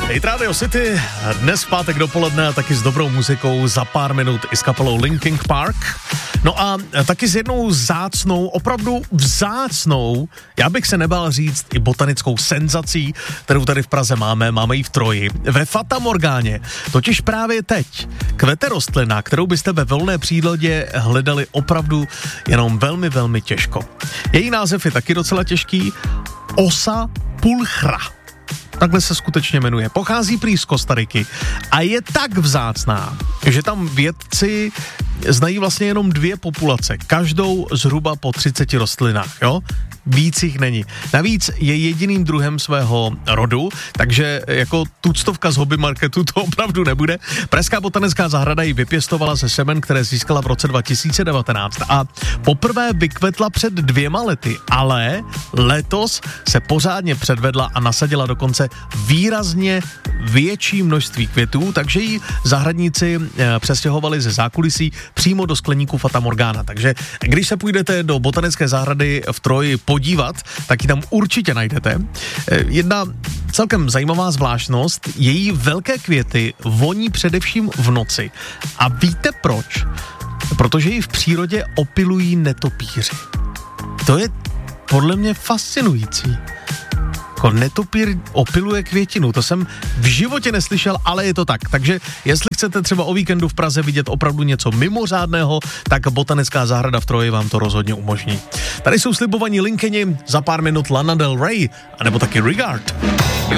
Hej, Radio City, dnes v pátek dopoledne a taky s dobrou muzikou za pár minut i s kapelou Linkin Park. No a taky s jednou vzácnou, opravdu vzácnou, já bych se nebál říct i botanickou senzací, kterou tady v Praze máme ji v Troji, ve Fata Morgáně. Totiž právě teď kvete rostlina, kterou byste ve volné přírodě hledali opravdu jenom velmi, velmi těžko. Její název je taky docela těžký, Osa pulchra. Takhle se skutečně jmenuje. Pochází prý z Kostariky a je tak vzácná, že tam vědci znají vlastně jenom 2 populace, každou zhruba po 30 rostlinách, jo? Víc jich není. Navíc je jediným druhem svého rodu, takže jako tuctovka z hobby marketu to opravdu nebude. Pražská botanická zahrada ji vypěstovala ze semen, které získala v roce 2019 a poprvé vykvetla před 2 lety, ale letos se pořádně předvedla a nasadila dokonce výrazně větší množství květů, takže ji zahradníci přestěhovali ze zákulisí přímo do skleníku Fata Morgana. Takže když se půjdete do botanické zahrady v Troji podívat, tak ji tam určitě najdete. Jedna celkem zajímavá zvláštnost, její velké květy voní především v noci. A víte proč? Protože ji v přírodě opilují netopýři. To je podle mě fascinující. Netopír opiluje květinu, to jsem v životě neslyšel, ale je to tak. Takže jestli chcete třeba o víkendu v Praze vidět opravdu něco mimořádného, tak botanická zahrada v Troji vám to rozhodně umožní. Tady jsou slibovaní Linkeni, za pár minut Lana Del Rey, anebo taky Regard.